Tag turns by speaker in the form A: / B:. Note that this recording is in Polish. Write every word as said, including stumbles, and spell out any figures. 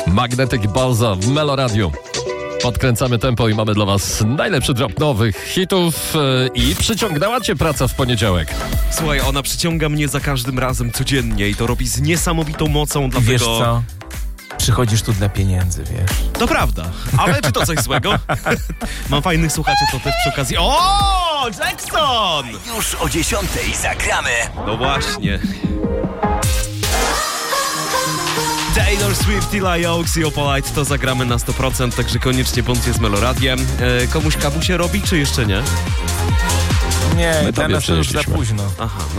A: Magnetic Balza w Melo Radio. Podkręcamy tempo i mamy dla was najlepszy drop nowych hitów yy, i przyciągnęła cię praca w poniedziałek.
B: Słuchaj, ona przyciąga mnie za każdym razem codziennie i to robi z niesamowitą mocą, dlatego...
C: Wiesz co? Przychodzisz tu dla pieniędzy, wiesz.
B: To prawda, ale czy to coś złego? Mam fajnych słuchaczy, to też przy okazji... O, Jackson!
D: Już o dziesiątej zagramy.
B: No właśnie. Taylor Swift, Eli Oaks i Opalite to zagramy na sto procent, także koniecznie bądźcie z Meloradiem. E, komuś kabusie robi, czy jeszcze nie?
C: Nie,
A: My tobie
C: teraz to już za
A: przynieśliśmy.
C: późno.
B: Aha, no